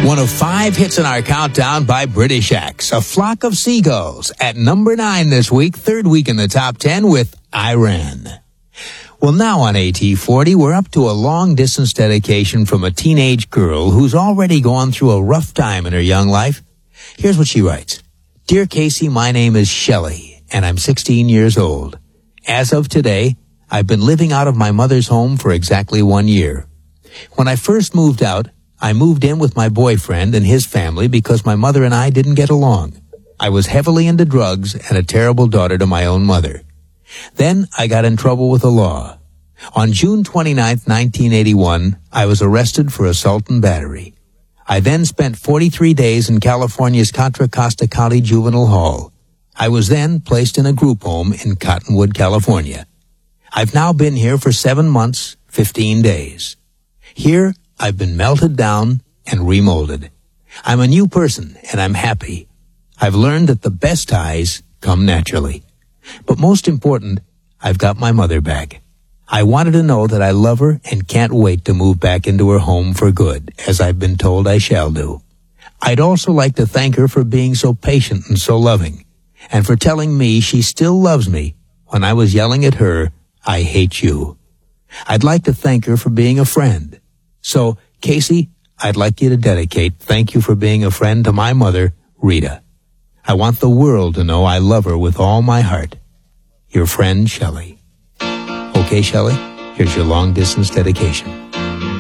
One of 5 hits in our countdown by British acts, A Flock of Seagulls, at number 9 this week, 3rd week in the top 10 with Iran. Well, now on AT40, we're up to a long-distance dedication from a teenage girl who's already gone through a rough time in her young life. Here's what she writes. Dear Casey, my name is Shelley, and I'm 16 years old. As of today, I've been living out of my mother's home for exactly 1 year. When I first moved out, I moved in with my boyfriend and his family because my mother and I didn't get along. I was heavily into drugs and a terrible daughter to my own mother. Then I got in trouble with the law. On June 29, 1981, I was arrested for assault and battery. I then spent 43 days in California's Contra Costa County Juvenile Hall. I was then placed in a group home in Cottonwood, California. I've now been here for 7 months, 15 days. Here, I've been melted down and remolded. I'm a new person, and I'm happy. I've learned that the best ties come naturally. But most important, I've got my mother back. I wanted to know that I love her and can't wait to move back into her home for good, as I've been told I shall do. I'd also like to thank her for being so patient and so loving, and for telling me she still loves me when I was yelling at her, I hate you. I'd like to thank her for being a friend. So, Casey, I'd like you to dedicate thank you for being a friend to my mother, Rita. I want the world to know I love her with all my heart. Your friend, Shelley. Okay, Shelley, here's your long-distance dedication.